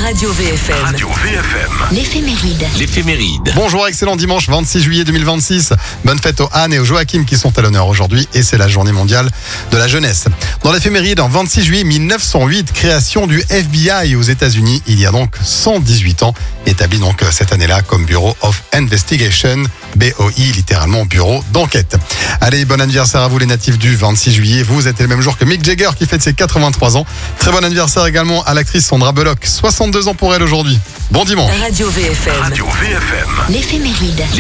Radio VFM. Radio VFM. L'éphéméride. Bonjour, excellent dimanche 26 juillet 2026. Bonne fête aux Anne et aux Joachim qui sont à l'honneur aujourd'hui et c'est la journée mondiale de la jeunesse. Dans l'éphéméride, en 26 juillet 1908, création du FBI aux États-Unis, il y a donc 118 ans, établi donc cette année-là comme Bureau of Investigation, BOI, littéralement bureau d'enquête. Allez, bon anniversaire à vous les natifs du 26 juillet. Vous êtes le même jour que Mick Jagger qui fête ses 83 ans. Très bon anniversaire également à l'actrice Sandra Bullock, 62 ans pour elle aujourd'hui. Bon dimanche. Radio VFM. Radio VFM. L'éphéméride.